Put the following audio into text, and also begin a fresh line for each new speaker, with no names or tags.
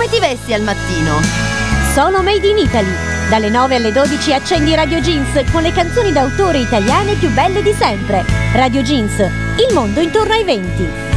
Come ti vesti al mattino?
Sono Made in Italy. Dalle 9 alle 12 accendi Radio Jeans con le canzoni d'autore italiane più belle di sempre. Radio Jeans, il mondo intorno ai venti.